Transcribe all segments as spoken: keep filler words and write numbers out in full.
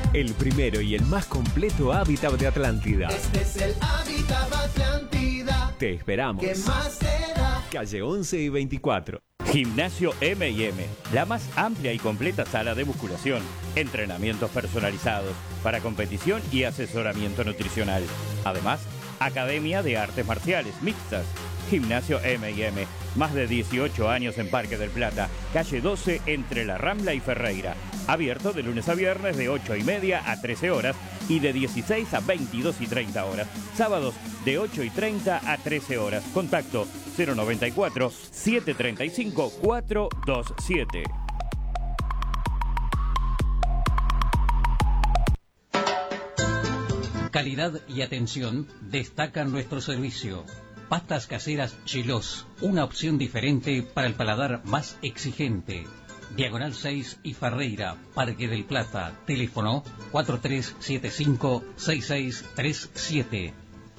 el primero y el más completo hábitat de Atlántida. Este es el hábitat Atlántida. Te esperamos. ¿Qué más será? Calle once y veinticuatro. Gimnasio eme y eme, la más amplia y completa sala de musculación, entrenamientos personalizados para competición y asesoramiento nutricional. Además, Academia de Artes Marciales Mixtas. Gimnasio eme y eme, más de dieciocho años en Parque del Plata, calle doce entre La Rambla y Ferreira. Abierto de lunes a viernes de ocho y media a trece horas y de dieciséis a veintidós y treinta horas. Sábados de ocho y treinta a trece horas. Contacto cero noventa y cuatro, setecientos treinta y cinco, cuatrocientos veintisiete. Calidad y atención destacan nuestro servicio. Pastas caseras Chilos, una opción diferente para el paladar más exigente. Diagonal seis y Ferreira, Parque del Plata. Teléfono cuatro tres siete cinco, seis seis tres siete.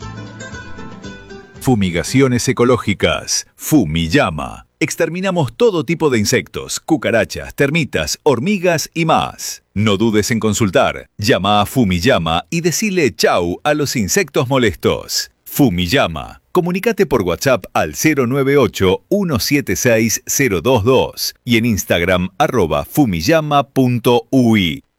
Fumigaciones ecológicas. Fumiyama. Exterminamos todo tipo de insectos, cucarachas, termitas, hormigas y más. No dudes en consultar. Llama a Fumiyama y decile chau a los insectos molestos. Fumiyama. Comunicate por WhatsApp al cero nueve ocho, uno siete seis, cero dos dos y en Instagram arroba fumiyama punto ui.